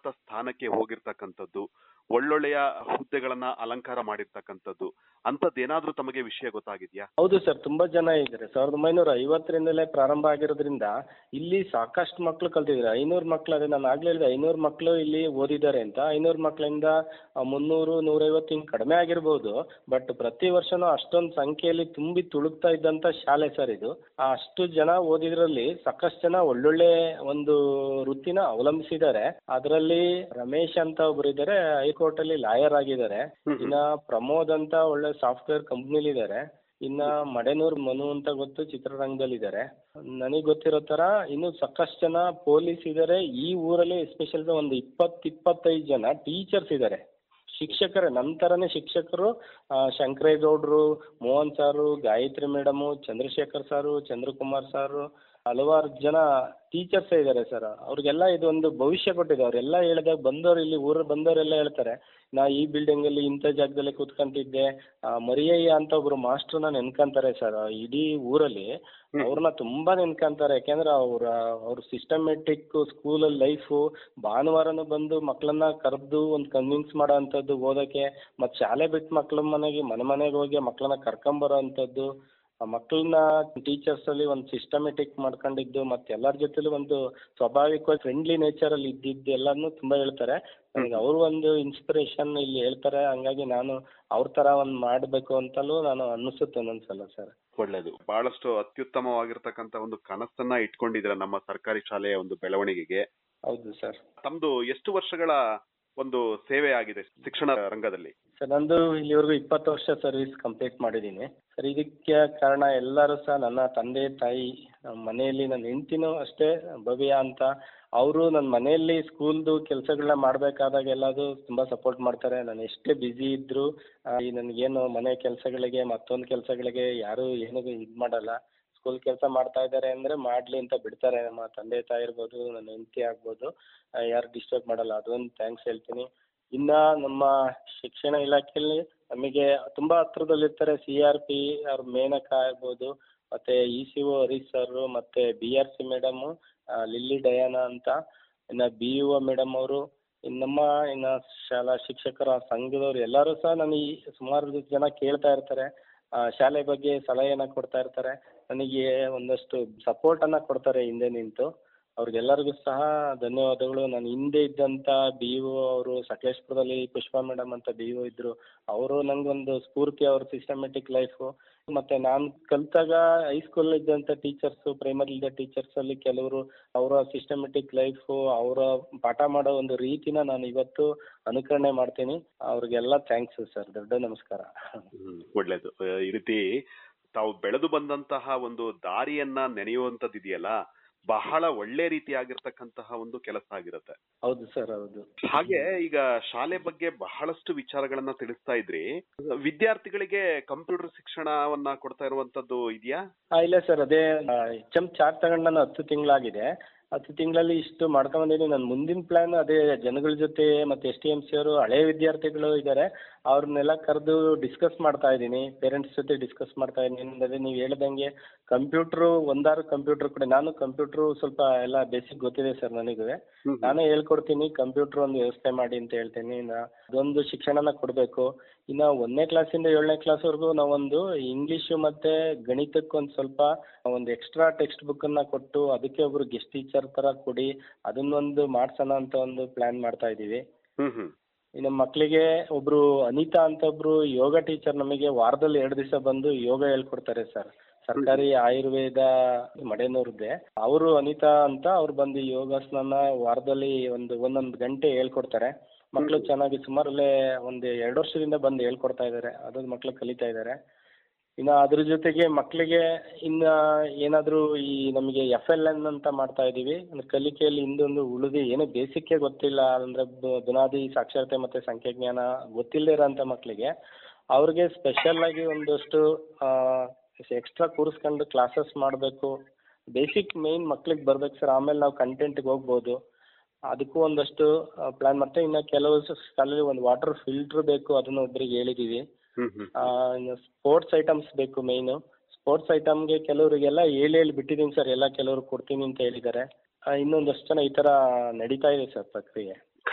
ಉನ್ನತ ಸ್ಥಾನಕ್ಕೆ ಹೋಗಿರ್ತಕ್ಕಂಥದ್ದು, ಒಳ್ಳೊಳ್ಳೆಯ ಹುದ್ದೆಗಳನ್ನ ಅಲಂಕಾರ ಮಾಡಿರ್ತಕ್ಕಂಥದ್ದು ಅಂತದ್ದೇನಾದ್ರೂ ತಮಗೆ ವಿಷಯ ಗೊತ್ತಾಗಿದ್ಯಾ? ಹೌದು ಸರ್, ತುಂಬಾ ಜನ ಇದ್ದಾರೆ. 1950ರಿಂದಲೇ ಪ್ರಾರಂಭ ಆಗಿರೋದ್ರಿಂದ ಇಲ್ಲಿ ಸಾಕಷ್ಟು ಮಕ್ಕಳು ಕಲ್ತಿದ್ದಾರೆ. 500 ಮಕ್ಕಳು, ಅದೇ ನಾನು ಆಗ್ಲೇ ಹೇಳಿದೆ, 500 ಮಕ್ಕಳು ಇಲ್ಲಿ ಓದಿದ್ದಾರೆ ಅಂತ. 500 ಮಕ್ಕಳಿಂದ 300, 150 ಹಿಂಗೆ ಕಡಿಮೆ ಆಗಿರ್ಬೋದು. ಬಟ್ ಪ್ರತಿ ವರ್ಷನೂ ಅಷ್ಟೊಂದು ಸಂಖ್ಯೆಯಲ್ಲಿ ತುಂಬಿ ತುಳುಕ್ತಾ ಇದ್ದಂಥ ಶಾಲೆ ಸರ್ ಇದು. ಅಷ್ಟು ಜನ ಓದಿದ್ರಲ್ಲಿ ಸಾಕಷ್ಟು ಜನ ಒಳ್ಳೊಳ್ಳೆ ಒಂದು ವೃತ್ತಿನ ಅವಲಂಬಿಸಿದ್ದಾರೆ. ಅದರಲ್ಲಿ ರಮೇಶ್ ಅಂತ ಒಬ್ರು ಇದ್ದಾರೆ, ಹೈಕೋರ್ಟ್ ಅಲ್ಲಿ ಲಾಯರ್ ಆಗಿದ್ದಾರೆ. ಇನ್ನ ಪ್ರಮೋದ್ ಅಂತ ಒಳ್ಳೆ ಸಾಫ್ಟ್ವೇರ್ ಕಂಪ್ನಿಲಿ ಇದ್ದಾರೆ. ಇನ್ನ ಮಡೆನೂರ್ ಮನು ಅಂತ ಗೊತ್ತು, ಚಿತ್ರರಂಗದಲ್ಲಿದ್ದಾರೆ. ನನಗೆ ಗೊತ್ತಿರೋ ತರ ಇನ್ನು ಸಾಕಷ್ಟು ಜನ ಪೊಲೀಸ್ ಇದ್ದಾರೆ. ಈ ಊರಲ್ಲಿ ಎಸ್ಪೆಷಲ್ ಒಂದು 20-25 ಜನ ಟೀಚರ್ಸ್ ಇದ್ದಾರೆ, ಶಿಕ್ಷಕರೇ, ನಮ್ಮ ಥರನೇ ಶಿಕ್ಷಕರು. ಶಂಕರೇಗೌಡರು, ಮೋಹನ್ ಸಾರು, ಗಾಯತ್ರಿ ಮೇಡಮು, ಚಂದ್ರಶೇಖರ್ ಸಾರು, ಚಂದ್ರಕುಮಾರ್ ಸಾರು, ಹಲವಾರು ಜನ ಟೀಚರ್ಸೇ ಇದ್ದಾರೆ ಸರ್. ಅವ್ರಿಗೆಲ್ಲ ಇದೊಂದು ಭವಿಷ್ಯ ಕೊಟ್ಟಿದೆ. ಅವರೆಲ್ಲ ಹೇಳಿದಾಗ ಬಂದವರು, ಇಲ್ಲಿ ಊರಲ್ಲಿ ಬಂದವರೆಲ್ಲ ಹೇಳ್ತಾರೆ, ನಾ ಈ ಬಿಲ್ಡಿಂಗಲ್ಲಿ ಇಂಥ ಜಾಗದಲ್ಲಿ ಕೂತ್ಕೊಂತಿದ್ದೆ. ಮರಿಯಯ್ಯ ಅಂತ ಒಬ್ರು ಮಾಸ್ಟ್ರನ್ನ ನೆನ್ಕೊಂತಾರೆ ಸರ್. ಇಡೀ ಊರಲ್ಲಿ ಅವ್ರನ್ನ ತುಂಬಾ ನೆನ್ಕೊಂತಾರೆ. ಯಾಕೆಂದ್ರೆ ಅವ್ರ ಸಿಸ್ಟಮೆಟಿಕ್ ಸ್ಕೂಲಲ್ಲಿ ಲೈಫು, ಭಾನುವಾರನೂ ಬಂದು ಮಕ್ಕಳನ್ನ ಕರೆದು ಒಂದು ಕನ್ವಿನ್ಸ್ ಮಾಡೋ ಅಂಥದ್ದು ಓದೋಕ್ಕೆ, ಮತ್ತು ಶಾಲೆ ಬಿಟ್ಟು ಮಕ್ಳ ಮನೆಗೆ ಹೋಗಿ ಮಕ್ಕಳನ್ನ ಕರ್ಕೊಂಬರೋ ಅಂಥದ್ದು, ಆ ಮಕ್ಕಳನ್ನ ಟೀಚರ್ಸಲ್ಲಿ ಒಂದು ಸಿಸ್ಟಮೆಟಿಕ್ ಮಾಡ್ಕೊಂಡಿದ್ದು, ಮತ್ತು ಎಲ್ಲರ ಜೊತೆಲೂ ಒಂದು ಸ್ವಾಭಾವಿಕವಾಗಿ ಫ್ರೆಂಡ್ಲಿ ನೇಚರಲ್ಲಿ ಇದ್ದಿದ್ದು ಎಲ್ಲನೂ ತುಂಬ ಹೇಳ್ತಾರೆ. ನನಗೆ ಅವರು ಒಂದು ಇನ್ಸ್ಪಿರೇಷನ್ ಇಲ್ಲಿ ಹೇಳ್ತಾರೆ. ಹಂಗಾಗಿ ನಾನು ಅವ್ರ ಥರ ಒಂದು ಮಾಡಬೇಕು ಅಂತಲೂ ನಾನು ಅನ್ನಿಸುತ್ತೆ ಒಂದೊಂದ್ಸಲ ಸರ್. ಒಳ್ಳೇದು. ಬಹಳಷ್ಟು ಅತ್ಯುತ್ತಮವಾಗಿರ್ತಕ್ಕಂಥ ಒಂದು ಕನಸನ್ನ ಇಟ್ಕೊಂಡಿದ್ದೀರಾ ನಮ್ಮ ಸರ್ಕಾರಿ ಶಾಲೆಯ ಒಂದು ಬೆಳವಣಿಗೆಗೆ. ಹೌದು ಸರ್. ತಮ್ದು ಎಷ್ಟು ವರ್ಷಗಳ ಒಂದು ಸೇವೆ ಆಗಿದೆ ಶಿಕ್ಷಣ ರಂಗದಲ್ಲಿ? ಸರ್ ನಂದು ಇಲ್ಲಿವರೆಗೂ 20 ವರ್ಷ ಸರ್ವಿಸ್ ಕಂಪ್ಲೀಟ್ ಮಾಡಿದ್ದೀನಿ ಸರ್. ಇದಕ್ಕೆ ಕಾರಣ ಎಲ್ಲರೂ ಸಹ ನನ್ನ ತಂದೆ ತಾಯಿ, ಮನೆಯಲ್ಲಿ ನನ್ನ ಹೆಂಡ್ತಿನೂ ಅಷ್ಟೇ, ಭವ್ಯ ಅಂತ. ಅವರು ನನ್ನ ಮನೆಯಲ್ಲಿ ಸ್ಕೂಲ್ದು ಕೆಲಸಗಳನ್ನ ಮಾಡಬೇಕಾದಾಗ ಎಲ್ಲದು ತುಂಬ ಸಪೋರ್ಟ್ ಮಾಡ್ತಾರೆ. ನಾನು ಎಷ್ಟೇ ಬ್ಯುಸಿ ಇದ್ದರೂ ನನಗೇನು ಮನೆ ಕೆಲಸಗಳಿಗೆ ಮತ್ತೊಂದು ಕೆಲಸಗಳಿಗೆ ಯಾರೂ ಏನೂ ಇದು ಮಾಡಲ್ಲ. ಸ್ಕೂಲ್ ಕೆಲಸ ಮಾಡ್ತಾ ಇದ್ದಾರೆ ಅಂದರೆ ಮಾಡಲಿ ಅಂತ ಬಿಡ್ತಾರೆ. ನಮ್ಮ ತಂದೆ ತಾಯಿ ಇರ್ಬೋದು, ನನ್ನ ಹೆಂಡತಿ ಆಗ್ಬೋದು, ಯಾರು ಡಿಸ್ಟರ್ಬ್ ಮಾಡಲ್ಲ. ಅದೊಂದು ಥ್ಯಾಂಕ್ಸ್ ಹೇಳ್ತೀನಿ. ಇನ್ನು ನಮ್ಮ ಶಿಕ್ಷಣ ಇಲಾಖೆಯಲ್ಲಿ ನಮಗೆ ತುಂಬ ಹತ್ರದಲ್ಲಿರ್ತಾರೆ. CRP ಅವ್ರ ಮೇನಕಾ ಇರ್ಬೋದು, ಮತ್ತು ECO ಹರೀಶ್ ಸರ್, ಮತ್ತು BRC ಮೇಡಮು ಲಿಲ್ಲಿ ಡಯಾನ ಅಂತ, ಇನ್ನು BUO ಮೇಡಮ್ ಅವರು, ಇನ್ನು ಶಾಲಾ ಶಿಕ್ಷಕರ ಸಂಘದವರು ಎಲ್ಲರೂ ಸಹ ನನಗೆ ಸುಮಾರು ಜನ ಕೇಳ್ತಾ ಇರ್ತಾರೆ. ಶಾಲೆ ಬಗ್ಗೆ ಸಲಹೆಯನ್ನು ಕೊಡ್ತಾ ಇರ್ತಾರೆ. ನನಗೆ ಒಂದಷ್ಟು ಸಪೋರ್ಟನ್ನು ಕೊಡ್ತಾರೆ ಹಿಂದೆ ನಿಂತು. ಅವ್ರಿಗೆಲ್ಲರಿಗೂ ಸಹ ಧನ್ಯವಾದಗಳು. ನಾನು ಹಿಂದೆ ಇದ್ದಂಥ BO ಅವರು, ಸಕಲೇಶ್ಪುರದಲ್ಲಿ ಪುಷ್ಪಾ ಮೇಡಮ್ ಅಂತ BO ಇದ್ದರು, ಅವರು ನನಗೊಂದು ಸ್ಫೂರ್ತಿ. ಅವ್ರ ಸಿಸ್ಟಮೆಟಿಕ್ ಲೈಫು, ಮತ್ತು ನಾನು ಕಲಿತಾಗ ಹೈಸ್ಕೂಲ್ ಇದ್ದಂಥ ಟೀಚರ್ಸು, ಪ್ರೈಮರಿ ಇದ್ದ ಟೀಚರ್ಸಲ್ಲಿ ಕೆಲವರು ಅವರ ಸಿಸ್ಟಮೆಟಿಕ್ ಲೈಫು, ಅವರ ಪಾಠ ಮಾಡೋ ಒಂದು ರೀತಿನ ನಾನು ಇವತ್ತು ಅನುಕರಣೆ ಮಾಡ್ತೀನಿ. ಅವ್ರಿಗೆಲ್ಲ ಥ್ಯಾಂಕ್ಸು ಸರ್. ದೊಡ್ಡ ನಮಸ್ಕಾರ. ಒಳ್ಳೇದು. ಈ ರೀತಿ ತಾವು ಬೆಳೆದು ಬಂದಂತಹ ಒಂದು ದಾರಿಯನ್ನ ನೆನೆಯುವಂಥದ್ದಿದೆಯಲ್ಲ, ಬಹಳ ಒಳ್ಳೆ ರೀತಿಯಾಗಿರ್ತಕ್ಕಂತಹ ಒಂದು ಕೆಲಸ ಆಗಿರುತ್ತೆ. ಹೌದು ಸರ್, ಹೌದು. ಹಾಗೆ ಈಗ ಶಾಲೆ ಬಗ್ಗೆ ಬಹಳಷ್ಟು ವಿಚಾರಗಳನ್ನ ತಿಳಿಸ್ತಾ ಇದ್ರಿ. ವಿದ್ಯಾರ್ಥಿಗಳಿಗೆ ಕಂಪ್ಯೂಟರ್ ಶಿಕ್ಷಣವನ್ನ ಕೊಡ್ತಾ ಇರುವಂತದ್ದು ಇದೆಯಾ? ಇಲ್ಲ ಸರ್, ಅದೇ HM ಚಾರ್ಟ್ ತಗೊಂಡು ನಾನು 10 ತಿಂಗಳಾಗಿದೆ. 10 ತಿಂಗಳಲ್ಲಿ ಇಷ್ಟು ಮಾಡ್ಕೊಂಬಂದಿದ್ದೀನಿ. ನನ್ನ ಮುಂದಿನ ಪ್ಲ್ಯಾನ್ ಅದೇ, ಜನಗಳ ಜೊತೆ ಮತ್ತು STMC ಅವರು ಹಳೆಯ ವಿದ್ಯಾರ್ಥಿಗಳು ಇದ್ದಾರೆ, ಅವ್ರನ್ನೆಲ್ಲ ಕರೆದು ಡಿಸ್ಕಸ್ ಮಾಡ್ತಾ ಇದ್ದೀನಿ. ಪೇರೆಂಟ್ಸ್ ಜೊತೆ ಡಿಸ್ಕಸ್ ಮಾಡ್ತಾ ಇದ್ದೀನಿ. ಅದೇ ನೀವು ಹೇಳ್ದಂಗೆ ಕಂಪ್ಯೂಟ್ರು, ಒಂದಾರು ಕಂಪ್ಯೂಟ್ರ್ ಕೂಡ, ನಾನು ಕಂಪ್ಯೂಟ್ರು ಸ್ವಲ್ಪ ಎಲ್ಲ ಬೇಸಿಕ್ ಗೊತ್ತಿದೆ ಸರ್ ನನಗೂ. ನಾನೇ ಹೇಳ್ಕೊಡ್ತೀನಿ, ಕಂಪ್ಯೂಟ್ರ್ ಒಂದು ವ್ಯವಸ್ಥೆ ಮಾಡಿ ಅಂತ ಹೇಳ್ತೀನಿ. ಅದೊಂದು ಶಿಕ್ಷಣನ ಕೊಡಬೇಕು. ಇನ್ನು 1ನೇ ಕ್ಲಾಸಿಂದ 7ನೇ ಕ್ಲಾಸ್ವರೆಗೂ ನಾವೊಂದು ಇಂಗ್ಲೀಷು ಮತ್ತು ಗಣಿತಕ್ಕೊಂದು ಸ್ವಲ್ಪ ಒಂದು ಎಕ್ಸ್ಟ್ರಾ ಟೆಕ್ಸ್ಟ್ ಬುಕ್ಕನ್ನು ಕೊಟ್ಟು, ಅದಕ್ಕೆ ಒಬ್ಬರು ಗೆಸ್ಟ್ ಟೀಚರ್ ಥರ ಕೊಡಿ, ಅದನ್ನೊಂದು ಮಾಡ್ಸೋಣ ಅಂತ ಒಂದು ಪ್ಲ್ಯಾನ್ ಮಾಡ್ತಾ ಇದ್ದೀವಿ. ಇನ್ನು ಮಕ್ಕಳಿಗೆ ಒಬ್ಬರು ಅನಿತಾ ಅಂತ ಒಬ್ಬರು ಯೋಗ ಟೀಚರ್ ನಮಗೆ ವಾರದಲ್ಲಿ 2 ದಿವಸ ಬಂದು ಯೋಗ ಹೇಳ್ಕೊಡ್ತಾರೆ ಸರ್. ಸರ್ಕಾರಿ ಆಯುರ್ವೇದ ಮಡೆನೂರ್ದೆ ಅವರು, ಅನಿತಾ ಅಂತ ಅವ್ರು ಬಂದು ಯೋಗಾಸನ ವಾರದಲ್ಲಿ ಒಂದೊಂದು ಗಂಟೆ ಹೇಳ್ಕೊಡ್ತಾರೆ. ಮಕ್ಕಳು ಚೆನ್ನಾಗಿ ಸುಮಾರಲ್ಲೇ ಒಂದು 2 ವರ್ಷದಿಂದ ಬಂದು ಹೇಳ್ಕೊಡ್ತಾ ಇದ್ದಾರೆ. ಅದೊಂದು ಮಕ್ಕಳು ಕಲಿತಾ ಇದ್ದಾರೆ. ಇನ್ನು ಅದ್ರ ಜೊತೆಗೆ ಮಕ್ಕಳಿಗೆ ಇನ್ನು ಏನಾದರೂ ಈ ನಮಗೆ FLN ಅಂತ ಮಾಡ್ತಾ ಇದ್ದೀವಿ. ಅಂದರೆ ಕಲಿಕೆಯಲ್ಲಿ ಹಿಂದೊಂದು ಉಳಿದು ಏನೋ ಬೇಸಿಕ್ಕೇ ಗೊತ್ತಿಲ್ಲ ಅಂದರೆ ಬುನಾದಿ ಸಾಕ್ಷರತೆ ಮತ್ತು ಸಂಖ್ಯಾಜ್ಞಾನ ಗೊತ್ತಿಲ್ಲದೇ ಇರೋಂಥ ಮಕ್ಕಳಿಗೆ ಅವ್ರಿಗೆ ಸ್ಪೆಷಲ್ಲಾಗಿ ಒಂದಷ್ಟು ಎಕ್ಸ್ಟ್ರಾ ಕೂರಿಸ್ಕೊಂಡು ಕ್ಲಾಸಸ್ ಮಾಡಬೇಕು. ಬೇಸಿಕ್ ಮೇಯ್ನ್ ಮಕ್ಳಿಗೆ ಬರ್ಬೇಕು ಸರ್, ಆಮೇಲೆ ನಾವು ಕಂಟೆಂಟ್ಗೆ ಹೋಗ್ಬೋದು. ಅದಕ್ಕೂ ಒಂದಷ್ಟು ಪ್ಲ್ಯಾನ್. ಮತ್ತು ಇನ್ನು ಕೆಲವು ಶಾಲೆಯಲ್ಲಿ ಒಂದು ವಾಟರ್ ಫಿಲ್ಟ್ರ್ ಬೇಕು, ಅದನ್ನು ಒಬ್ಬರಿಗೆ ಹೇಳಿದ್ದೀವಿ. ಇನ್ನು ಸ್ಪೋರ್ಟ್ಸ್ ಐಟಮ್ಸ್ ಬೇಕು ಮೇಯ್ನು. ಸ್ಪೋರ್ಟ್ಸ್ ಐಟಮ್ಗೆ ಕೆಲವರಿಗೆಲ್ಲ ಹೇಳಿ ಬಿಟ್ಟಿದ್ದೀನಿ ಸರ್, ಎಲ್ಲ ಕೆಲವರು ಕೊಡ್ತೀನಿ ಅಂತ ಹೇಳಿದ್ದಾರೆ. ಇನ್ನೊಂದಷ್ಟು ಜನ ಈ ಥರ ನಡೀತಾ ಇದೆ ಸರ್ ಪ್ರಕ್ರಿಯೆ.